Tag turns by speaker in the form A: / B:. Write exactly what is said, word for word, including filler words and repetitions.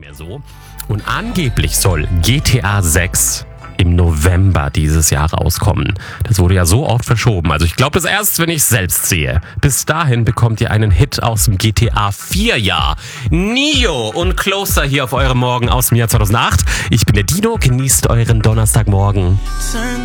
A: mehr so. Und angeblich soll G T A sechs im November dieses Jahr rauskommen. Das wurde ja so oft verschoben. Also ich glaube das erst, wenn ich es selbst sehe. Bis dahin bekommt ihr einen Hit aus dem G T A vier Jahr. Nio und Closer hier auf eurem Morgen aus dem Jahr zweitausendacht. Ich bin der Dino, genießt euren Donnerstagmorgen.